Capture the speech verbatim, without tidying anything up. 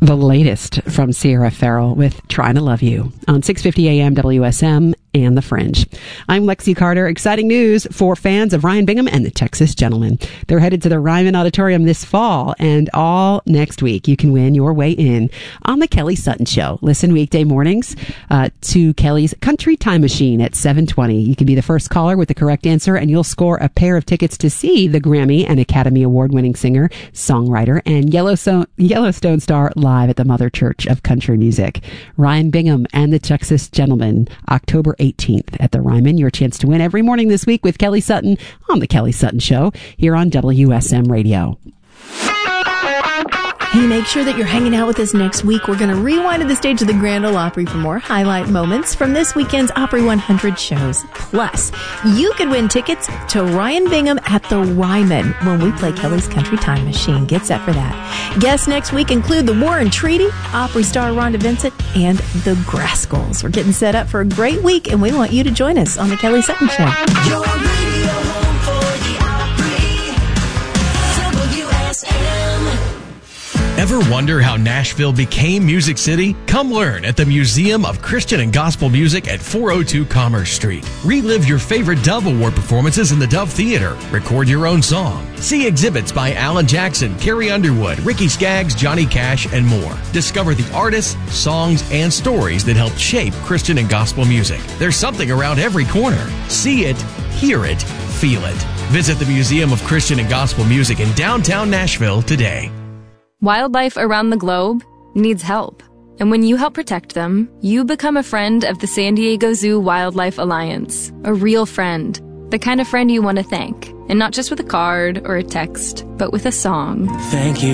The latest from Sierra Farrell with Trying to Love You on six fifty A M W S M and The Fringe. I'm Lexi Carter. Exciting news for fans of Ryan Bingham and the Texas Gentlemen. They're headed to the Ryman Auditorium this fall and all next week. You can win your way in on The Kelly Sutton Show. Listen weekday mornings uh, to Kelly's Country Time Machine at seven twenty. You can be the first caller with the correct answer and you'll score a pair of tickets to see the Grammy and Academy Award-winning singer, songwriter, and Yellowstone, Yellowstone star live at the Mother Church of Country Music. Ryan Bingham and the Texas Gentlemen, October eighteenth at the Ryman. Your chance to win every morning this week with Kelly Sutton on The Kelly Sutton Show here on W S M Radio. Hey, make sure that you're hanging out with us next week. We're going to rewind to the stage of the Grand Ole Opry for more highlight moments from this weekend's Opry one hundred shows. Plus, you could win tickets to Ryan Bingham at the Ryman when we play Kelly's Country Time Machine. Get set for that. Guests next week include the War and Treaty, Opry star Rhonda Vincent, and the Grascals. We're getting set up for a great week, and we want you to join us on The Kelly Sutton Show. Your radio home for the Opry, W S M. Ever wonder how Nashville became Music City? Come learn at the Museum of Christian and Gospel Music at four oh two Commerce Street. Relive your favorite Dove Award performances in the Dove Theater. Record your own song. See exhibits by Alan Jackson, Carrie Underwood, Ricky Skaggs, Johnny Cash, and more. Discover the artists, songs, and stories that helped shape Christian and gospel music. There's something around every corner. See it, hear it, feel it. Visit the Museum of Christian and Gospel Music in downtown Nashville today. Wildlife around the globe needs help. And when you help protect them, you become a friend of the San Diego Zoo Wildlife Alliance. A real friend. The kind of friend you want to thank. And not just with a card or a text, but with a song. Thank you